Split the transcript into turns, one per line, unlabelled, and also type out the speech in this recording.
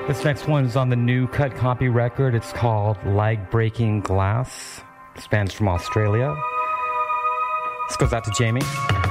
This next one is on the new Cut Copy record. It's called Lag Breaking Glass. This band's from Australia. This goes out to Jamie.